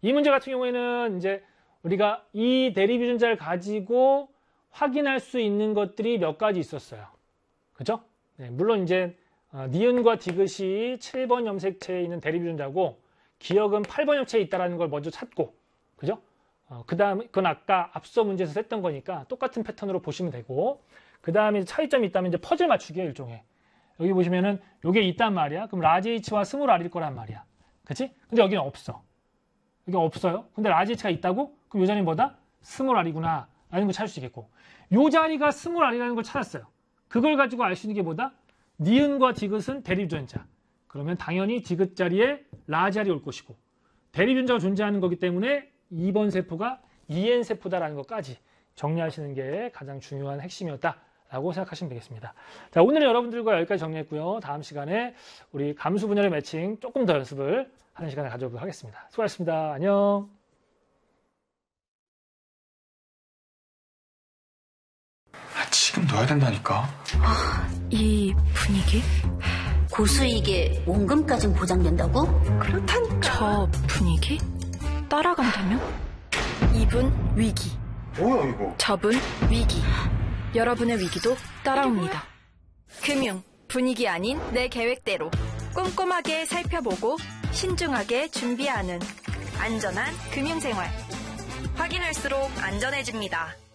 이 문제 같은 경우에는 이제 우리가 이 대립 유전자를 가지고 확인할 수 있는 것들이 몇 가지 있었어요. 그죠? 네, 물론 이제 니은과 디귿이 7번 염색체에 있는 대립 유전자고 기억은 8번 염색체에 있다는 걸 먼저 찾고, 그죠? 그 다음에 그건 아까 앞서 문제에서 했던 거니까 똑같은 패턴으로 보시면 되고, 그 다음에 차이점이 있다면 이제 퍼즐 맞추기예요, 일종의. 여기 보시면은 요게 있단 말이야. 그럼 라지 H와 스몰 R일 거란 말이야. 그치? 근데 여기는 없어. 여기 없어요. 근데 라지 H가 있다고? 그럼 요 자리는 뭐다? 스몰 R이구나. 라는 걸 찾을 수 있겠고. 요 자리가 스몰 R이라는 걸 찾았어요. 그걸 가지고 알 수 있는 게 뭐다? 니은과 디귿은 대립 유전자. 그러면 당연히 디귿 자리에 라 자리 올 것이고, 대립 유전자가 존재하는 거기 때문에 2번 세포가 EN 세포다라는 것까지 정리하시는 게 가장 중요한 핵심이었다라고 생각하시면 되겠습니다. 자, 오늘은 여러분들과 여기까지 정리했고요. 다음 시간에 우리 감수 분열의 매칭 조금 더 연습을 하는 시간을 가져보도록 하겠습니다. 수고하셨습니다. 안녕. 지금 넣어야 된다니까. 이 분위기? 고수익에 원금까진 보장된다고? 그렇다니까. 저 분위기? 따라간다면? 이분 위기. 뭐야 이거? 저분 위기. 여러분의 위기도 따라옵니다. 금융, 분위기 아닌 내 계획대로 꼼꼼하게 살펴보고 신중하게 준비하는 안전한 금융생활. 확인할수록 안전해집니다.